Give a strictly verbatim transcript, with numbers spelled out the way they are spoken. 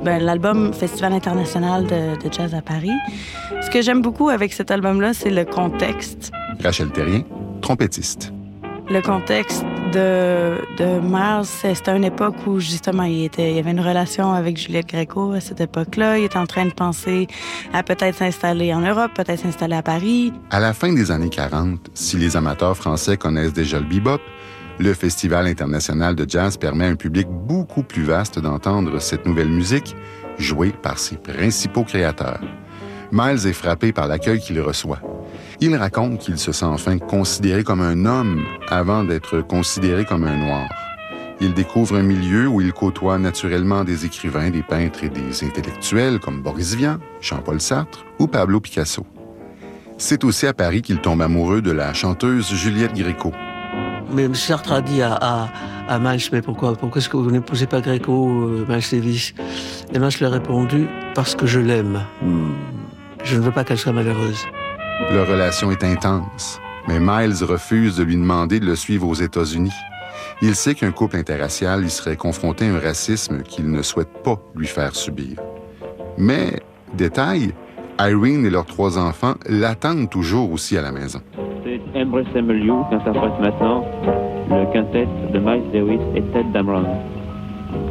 ben, l'album Festival international de, de jazz à Paris. Ce que j'aime beaucoup avec cet album-là, c'est le contexte. Rachel Terrien, trompettiste. Le contexte de, de Miles, c'était une époque où, justement, il, était, il y avait une relation avec Juliette Gréco à cette époque-là. Il était en train de penser à peut-être s'installer en Europe, peut-être s'installer à Paris. À la fin des années quarante, si les amateurs français connaissent déjà le bebop, le Festival international de jazz permet à un public beaucoup plus vaste d'entendre cette nouvelle musique jouée par ses principaux créateurs. Miles est frappé par l'accueil qu'il reçoit. Il raconte qu'il se sent enfin considéré comme un homme avant d'être considéré comme un noir. Il découvre un milieu où il côtoie naturellement des écrivains, des peintres et des intellectuels comme Boris Vian, Jean-Paul Sartre ou Pablo Picasso. C'est aussi à Paris qu'il tombe amoureux de la chanteuse Juliette Gréco. Mais Sartre a dit à, à, à Miles, mais pourquoi, pourquoi est-ce que vous n'épousez pas Gréco, euh, Miles Davis? Et Miles lui a répondu, parce que je l'aime. Hmm. Je ne veux pas qu'elle soit malheureuse. Leur relation est intense, mais Miles refuse de lui demander de le suivre aux États-Unis. Il sait qu'un couple interracial y serait confronté à un racisme qu'il ne souhaite pas lui faire subir. Mais, détail, Irene et leurs trois enfants l'attendent toujours aussi à la maison. C'est Embrace M L U qui interprète maintenant le quintet de Miles Davis et Ted Dameron.